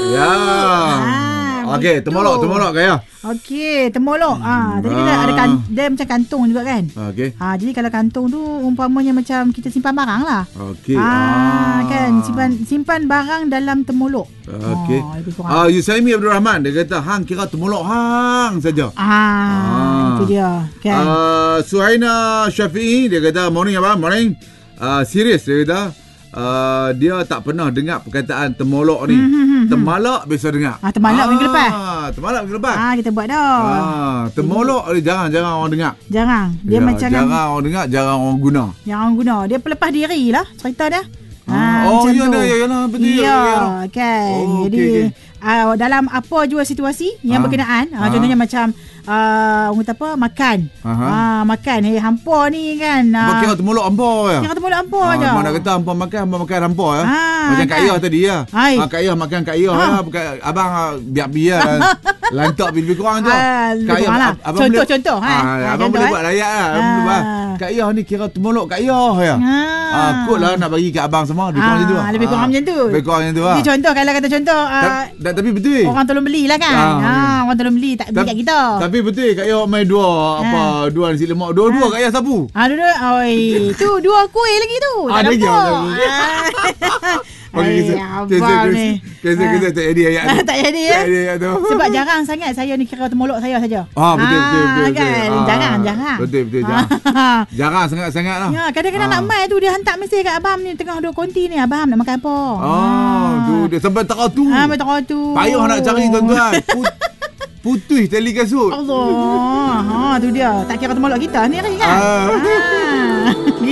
Ya. Okey, temolok kaya. Okey, temolok. Tadi kita ada dia macam kantung juga kan? Okey. Jadi kalau kantung tu umpamanya macam kita simpan barang lah. Okey. Kan simpan barang dalam temolok. Okey. Yusaimi Abdul Rahman dia kata hang kira temolok hang saja. Itu dia kan. Suhaina Syafi'i dia kata morning abang, morning. Serius dia kata dia tak pernah dengar perkataan temolok ni. Temalak biasa dengar. Temalak minggu lepas. Temalak minggu lepas. Kita buat dah. Temolok ni jarang orang dengar. Jarang. Dia macam jarang orang dengar, jarang orang guna. Dia pelepas diri lah cerita dia. Yalah betul. Ya, kan. Jadi dalam apa jua situasi yang berkenaan, contohnya macam orang kata apa, makan. Makan hampa ni kan. Kira temolok hampa ya. Kira temolok hampa je. Mana kata hampa makan hampa ya. Macam Kak Iyah tadi ya. Kak Iyah makan Kak Iyah ya. Bukan abang biar lantak lebih kurang tu. Kak Iyah contoh. Abang boleh buat layak lah. Kak Iyah ni kira temolok Kak Iyah ya. Kot lah nak bagi kat abang semua. Lebih kurang macam tu. Lebih kurang macam tu. Lebih kurang macam tu. Jadi contoh, kalau kata contoh tapi betul. Orang tolong beli lah kan. Orang tolong beli tak beli kat kita. Tapi betul Kak Iyah main dua nasi lemak. Dua Kak Iyah sapu. Dua. Tu dua kuih lagi tu. Tak nampak. Kisah tak jadi ayat tu. Tak jadi ya. Sebab jarang sangat saya ni kira temolok saya saja. Betul. Kan? Jarang. Betul jarang sangat lah. Kadang-kadang nak mai tu dia hantar mesej kat abang ni tengah dua konti ni, abang nak makan apa. Tu dia sampai tengah tu. Payah nak cari tuan-tuan. Putih tali kasut. Allah. Tu dia. Tak kira temolok kita ni kan.